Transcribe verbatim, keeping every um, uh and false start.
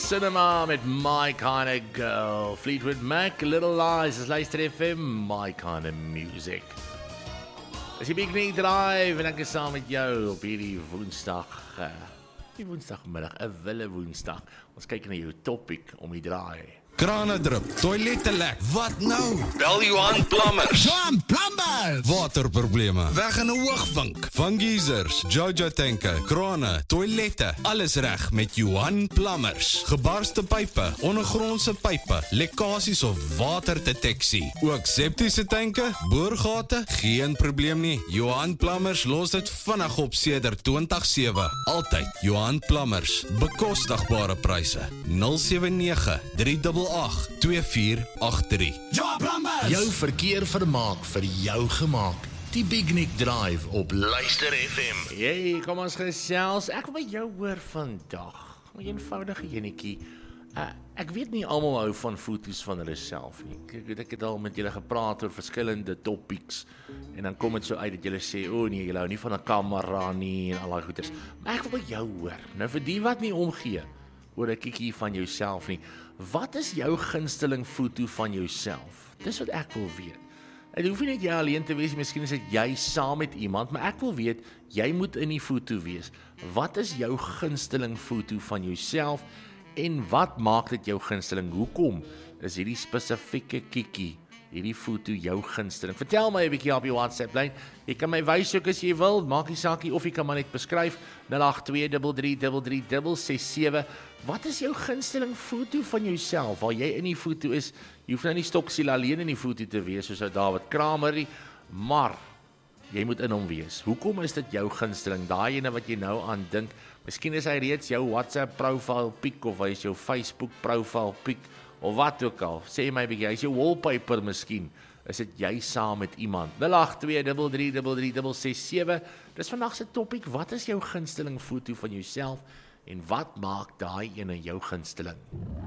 Cinema met My Kind of Girl. Fleetwood Mac, Little Lies, is luister F M, My Kind of Music. Is die Big Nick Drive en ek is saam met jou op hierdie woensdag, uh, die woensdagmiddag, 'n wille woensdag. Ons kyk na jou topic om die draai. Krane drup, toilette lek, wat nou? Bel Johan Plumbers. Johan Plumbers! Waterprobleme, weg in 'n hoogvink. Van geysers, Jojo tanke, krane, toilette, alles reg met Johan Plumbers. Gebarste pype, ondergrondse pype, lekkasies of waterdeteksie. Ook septiese tanke, boorgate, geen probleem nie. Johan Plumbers los dit vinnig op sedert twintig sewe. Altyd Johan Plumbers, bekostigbare pryse. nul sewe nege drie agt agt twee vier agt drie. Johan Plumbers! Jou verkeer vermaak vir jou gemaak. Die Big Nick Drive op Luister F M. Hey, kom ons gesels. Ek wil by jou hoor vandag. 'n Eenvoudige enetjie. Uh, ek weet nie almal hou van foto's van hulle self nie. Ek weet ek het al met julle gepraat oor verskillende topics en dan kom dit so uit dat julle sê, o oh nee, julle hou nie van 'n kamera nie en al daai goeters. Maar ek wil by jou hoor. Nou vir die wat nie omgee oor 'n kikkie van jouself nie. Wat is jou gunsteling foto van jouself? Dis wat ek wil weet. Dit hoef nie net jy alleen te wees, miskien is dit jy saam met iemand, maar ek wil weet, jy moet in die foto wees. Wat is jou gunsteling foto van jouself en wat maak dit jou gunsteling? Hoekom is hierdie spesifieke kikkie, hierdie foto jou gunsteling? Vertel my 'n bietjie op jou WhatsApp lyn. Jy kan my wys ook as jy wil, maak nie saakie, of jy kan maar net beskryf nul agt twee drie drie drie drie drie ses sewe. Wat is jou gunsteling foto van jouself? Waar jy in die foto is, jy hoef nou nie stoksiel alleen in die foto te wees soos ou David Kramer nie, maar jy moet in hom wees. Hoekom is dit jou gunsteling? Daai ene wat jy nou aan dink, miskien is hy reeds jou WhatsApp profile pic of hy is jou Facebook profile pic of wat ook al. Sê my 'n bietjie, hy is jou wallpaper miskien. Is dit jy saam met iemand? nul agt twee drie drie drie drie ses sewe. Dis vandag se topik. Wat is jou gunsteling foto van jouself en wat maak daai ene jou gunsteling?